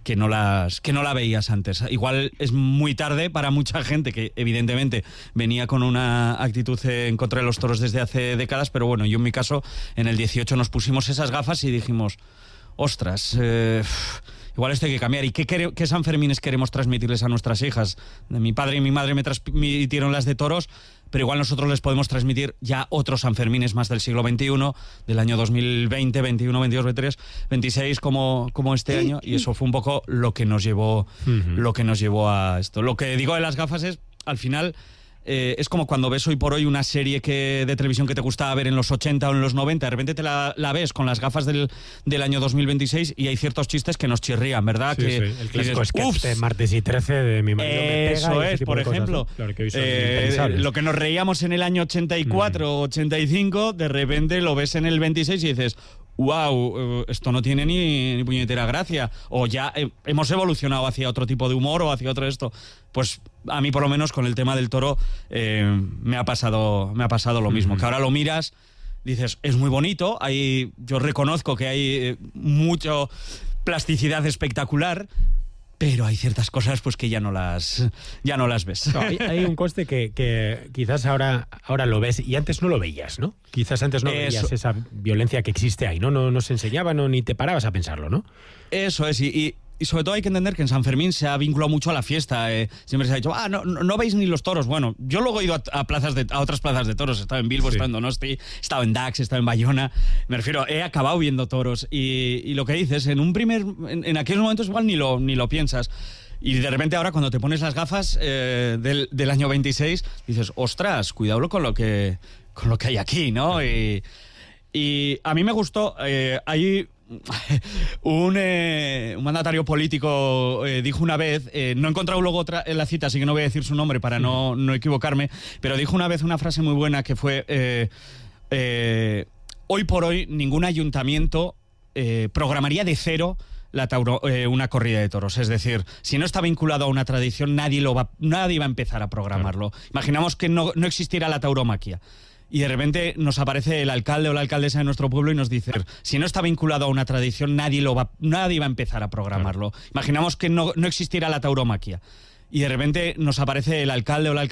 la veías antes. Igual es muy tarde para mucha gente que evidentemente venía con una actitud en contra de los toros desde hace décadas, pero bueno, yo en mi caso en el 18 nos pusimos esas gafas y dijimos, ostras, igual esto hay que cambiar. ¿Y qué Sanfermines queremos transmitirles a nuestras hijas? Mi padre y mi madre me transmitieron las de toros, pero igual nosotros les podemos transmitir ya otros Sanfermines más del siglo XXI, del año 2020, 21, 22, 23, 26 como este año, y eso fue un poco lo que nos llevó a esto. Lo que digo de las gafas es, al final, es como cuando ves hoy por hoy una serie de televisión que te gustaba ver en los 80 o en los 90, de repente te la ves con las gafas del año 2026 y hay ciertos chistes que nos chirrían, ¿verdad? Sí, que el clásico sketch de Martes y 13 de Mi marido me pega. Eso es, por ejemplo. Cosas, ¿no? Claro que hoy son impensables. Lo que nos reíamos en el año 84 o 85, de repente lo ves en el 26 y dices, wow, esto no tiene ni puñetera gracia, o ya hemos evolucionado hacia otro tipo de humor o hacia otro esto. Pues a mí por lo menos con el tema del toro me ha pasado lo mismo, que ahora lo miras, dices, es muy bonito, yo reconozco que hay mucha plasticidad espectacular, pero hay ciertas cosas pues que ya no las ves. No, hay un coste que quizás ahora lo ves y antes no lo veías, ¿no? Quizás antes no veías esa violencia que existe ahí, ¿no? No se enseñaba, ni te parabas a pensarlo, ¿no? Eso es, y sobre todo hay que entender que en San Fermín se ha vinculado mucho a la fiesta. Siempre se ha dicho, no veis ni los toros. Bueno, yo luego he ido a otras plazas de toros. He estado en Bilbo, he estado en Donosti, he estado en Dax, he estado en Bayona. Me refiero, he acabado viendo toros. Y lo que dices, en aquellos momentos igual ni lo piensas. Y de repente ahora cuando te pones las gafas del año 26, dices, ostras, cuidado con lo que hay aquí, ¿no? Y a mí me gustó, hay un mandatario político dijo una vez, no he encontrado luego en la cita, así que no voy a decir su nombre para no equivocarme, pero dijo una vez una frase muy buena que fue, hoy por hoy ningún ayuntamiento programaría de cero una corrida de toros. Es decir, si no está vinculado a una tradición, nadie va a empezar a programarlo. Claro. Imaginamos que no existiera la tauromaquia y de repente nos aparece el alcalde o la alcaldesa de nuestro pueblo y nos dice, si no está vinculado a una tradición, nadie va a empezar a programarlo. Imaginamos que no existiera la tauromaquia y de repente nos aparece el alcalde o la alcaldesa